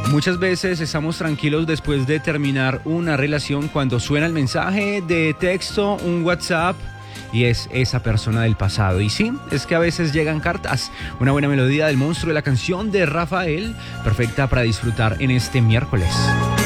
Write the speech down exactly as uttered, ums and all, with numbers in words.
Muchas veces estamos tranquilos después de terminar una relación cuando suena el mensaje de texto, un WhatsApp, y es esa persona del pasado. Y sí, es que a veces llegan cartas. Una buena melodía del monstruo de la canción de Rafael, perfecta para disfrutar en este miércoles.